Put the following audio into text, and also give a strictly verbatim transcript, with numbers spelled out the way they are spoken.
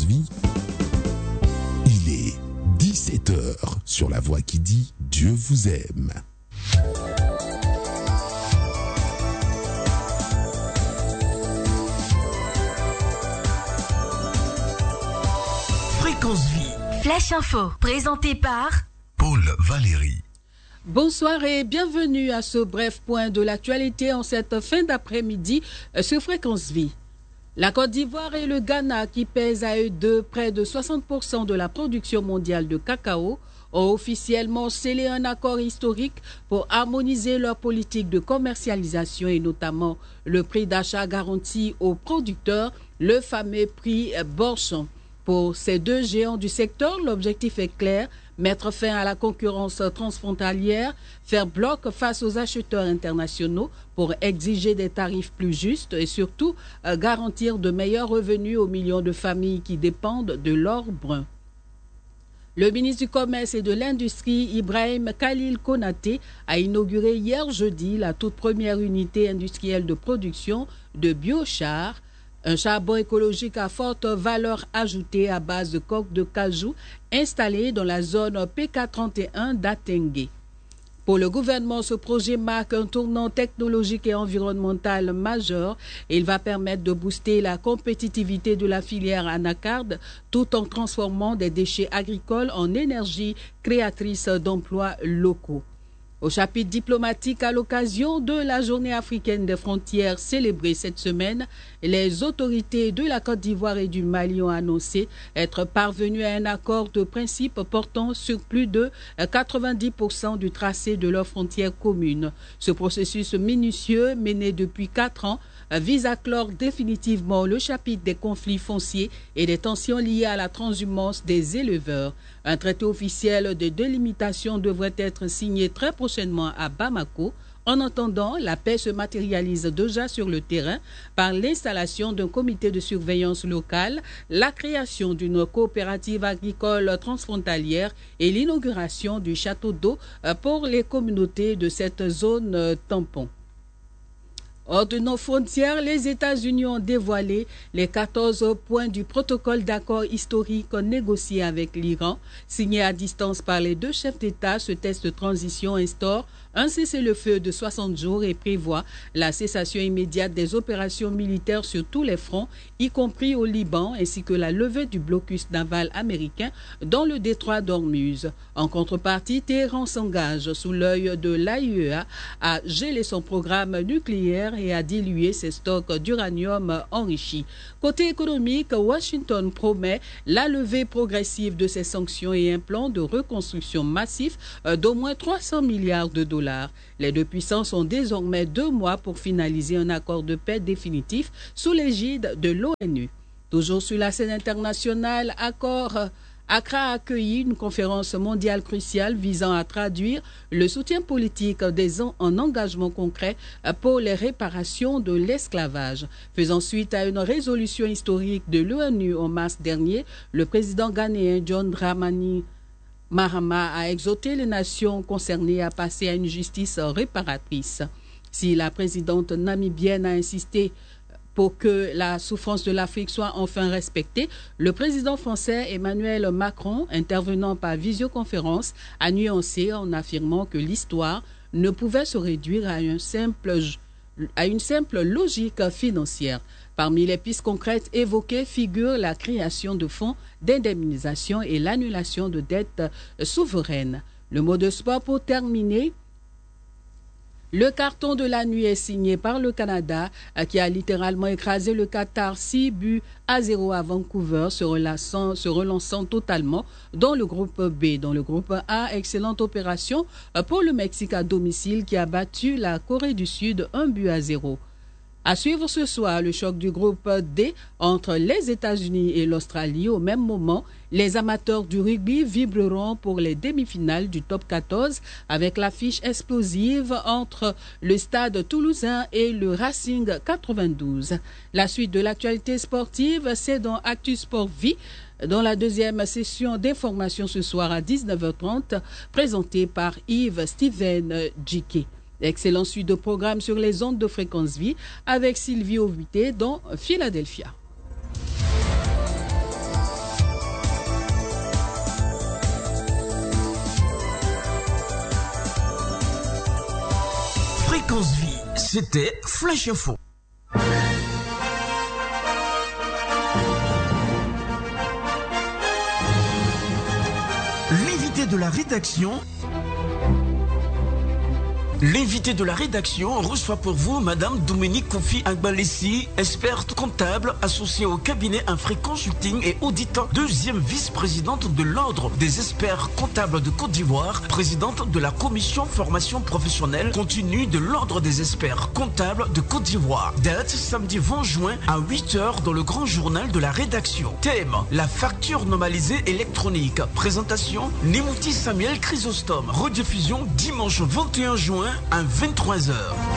Vie. Il est dix-sept heures sur la voix qui dit Dieu vous aime. Fréquence Vie. Flash Info, présenté par Paul Valéry. Bonsoir et bienvenue à ce bref point de l'actualité en cette fin d'après-midi sur Fréquence Vie. La Côte d'Ivoire et le Ghana, qui pèsent à eux deux près de soixante pour cent de la production mondiale de cacao, ont officiellement scellé un accord historique pour harmoniser leur politique de commercialisation et notamment le prix d'achat garanti aux producteurs, le fameux prix Borchon. Pour ces deux géants du secteur, l'objectif est clair, mettre fin à la concurrence transfrontalière, faire bloc face aux acheteurs internationaux pour exiger des tarifs plus justes et surtout euh, garantir de meilleurs revenus aux millions de familles qui dépendent de l'or brun. Le ministre du Commerce et de l'Industrie, Ibrahim Khalil Konaté, a inauguré hier jeudi la toute première unité industrielle de production de biochar, un charbon écologique à forte valeur ajoutée à base de coque de cajou installé dans la zone P K trente et un d'Atengue. Pour le gouvernement, ce projet marque un tournant technologique et environnemental majeur et il va permettre de booster la compétitivité de la filière anacarde tout en transformant des déchets agricoles en énergie créatrice d'emplois locaux. Au chapitre diplomatique, à l'occasion de la Journée africaine des frontières célébrée cette semaine, les autorités de la Côte d'Ivoire et du Mali ont annoncé être parvenues à un accord de principe portant sur plus de quatre-vingt-dix pour cent du tracé de leurs frontières communes. Ce processus minutieux, mené depuis quatre ans, vise à clore définitivement le chapitre des conflits fonciers et des tensions liées à la transhumance des éleveurs. Un traité officiel de délimitation devrait être signé très prochainement à Bamako. En attendant, la paix se matérialise déjà sur le terrain par l'installation d'un comité de surveillance locale, la création d'une coopérative agricole transfrontalière et l'inauguration du château d'eau pour les communautés de cette zone tampon. Hors de nos frontières, les États-Unis ont dévoilé les quatorze points du protocole d'accord historique négocié avec l'Iran. Signé à distance par les deux chefs d'État, ce test de transition instaure un cessez-le-feu de soixante jours et prévoit la cessation immédiate des opérations militaires sur tous les fronts, y compris au Liban, ainsi que la levée du blocus naval américain dans le détroit d'Ormuz. En contrepartie, Téhéran s'engage sous l'œil de l'A I E A à geler son programme nucléaire et à diluer ses stocks d'uranium enrichi. Côté économique, Washington promet la levée progressive de ses sanctions et un plan de reconstruction massif d'au moins trois cents milliards de dollars. Les deux puissances ont désormais deux mois pour finaliser un accord de paix définitif sous l'égide de l'ONU. Toujours sur la scène internationale, accord Accra a accueilli une conférence mondiale cruciale visant à traduire le soutien politique des en, en engagement concret pour les réparations de l'esclavage. Faisant suite à une résolution historique de l'ONU en mars dernier, le président ghanéen John Dramani Mahama a exhorté les nations concernées à passer à une justice réparatrice. Si la présidente namibienne a insisté pour que la souffrance de l'Afrique soit enfin respectée, le président français Emmanuel Macron, intervenant par visioconférence, a nuancé en affirmant que l'histoire ne pouvait se réduire à, un simple, à une simple logique financière. Parmi les pistes concrètes évoquées figurent la création de fonds d'indemnisation et l'annulation de dettes souveraines. Le mot de sport pour terminer. Le carton de la nuit est signé par le Canada qui a littéralement écrasé le Qatar six buts à zéro à Vancouver, se relançant, se relançant totalement dans le groupe B. Dans le groupe A, excellente opération pour le Mexique à domicile qui a battu la Corée du Sud un but à zéro. À suivre ce soir, le choc du groupe D entre les États-Unis et l'Australie. Au même moment, les amateurs du rugby vibreront pour les demi-finales du top quatorze avec l'affiche explosive entre le Stade toulousain et le Racing quatre-vingt-douze. La suite de l'actualité sportive, c'est dans Actu Sport Vie, dans la deuxième session d'information ce soir à dix-neuf heures trente, présentée par Yves Steven Djiké. Excellente suite de programmes sur les ondes de Fréquence Vie avec Sylvie Ovité dans Philadelphia. Fréquence Vie, c'était Flash Info. L'invité de la rédaction... L'invité de la rédaction reçoit pour vous Madame Dominique Kofi Agbalessi, experte comptable associée au cabinet Infré Consulting et audit, deuxième vice-présidente de l'Ordre des experts comptables de Côte d'Ivoire, présidente de la commission formation professionnelle continue de l'Ordre des experts comptables de Côte d'Ivoire. Date samedi vingt juin à huit heures dans le grand journal de la rédaction. Thème, la facture normalisée électronique. Présentation, Nimouti Samuel Chrysostome. Rediffusion dimanche vingt et un juin à vingt-trois heures.